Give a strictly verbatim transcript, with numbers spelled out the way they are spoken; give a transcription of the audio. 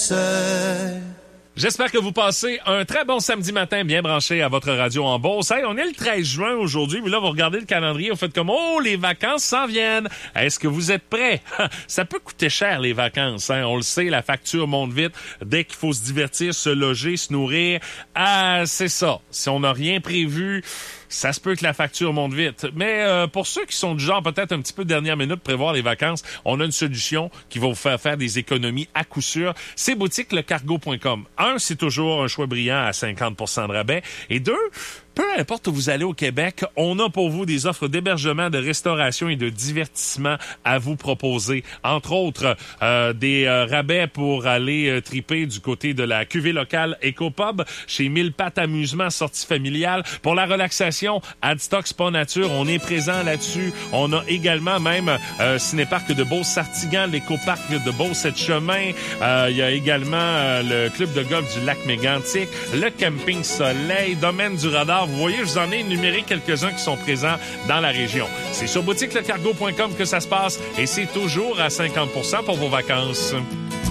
laisse. J'espère que vous passez un très bon samedi matin bien branché à votre radio en Beauce. Hey, on est le treize juin aujourd'hui, mais là, vous regardez le calendrier, vous faites comme « Oh, les vacances s'en viennent! » Est-ce que vous êtes prêts? Ça peut coûter cher, les vacances. Hein? On le sait, la facture monte vite. Dès qu'il faut se divertir, se loger, se nourrir, ah, c'est ça. Si on n'a rien prévu, ça se peut que la facture monte vite. Mais euh, pour ceux qui sont du genre peut-être un petit peu de dernière minute prévoir les vacances, on a une solution qui va vous faire faire des économies à coup sûr. C'est boutique le cargo point com. Un, c'est toujours un choix brillant à cinquante pour cent de rabais. Et deux, peu importe où vous allez au Québec, on a pour vous des offres d'hébergement, de restauration et de divertissement à vous proposer. Entre autres, euh, des euh, rabais pour aller euh, triper du côté de la cuvée locale EcoPub, chez Mille Pattes Amusement, sortie familiale. Pour la relaxation, Adstock Spa Nature, on est présent là-dessus. On a également même euh, Cinéparc de Beauce-Sartigan, l'éco-parc de Beauce-Sept-Chemins. Euh, il y a également euh, le club de golf du lac Mégantic, le camping Soleil, domaine du radar. Vous voyez, je vous en ai énuméré quelques-uns qui sont présents dans la région. C'est sur boutique le cargo point com que ça se passe et c'est toujours à cinquante pour cent pour vos vacances.